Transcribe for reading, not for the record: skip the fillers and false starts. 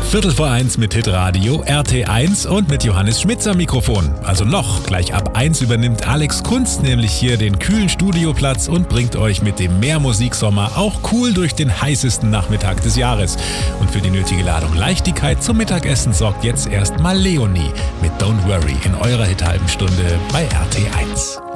1:15 mit Hitradio RT1 und mit Johannes Schmitz am Mikrofon. Also noch, gleich ab 1 übernimmt Alex Kunst nämlich hier den kühlen Studioplatz und bringt euch mit dem Mehrmusiksommer auch cool durch den heißesten Nachmittag des Jahres. Und für die nötige Ladung Leichtigkeit zum Mittagessen sorgt jetzt erstmal Leonie mit Don't Worry in eurer Hit-Halben Stunde bei RT1.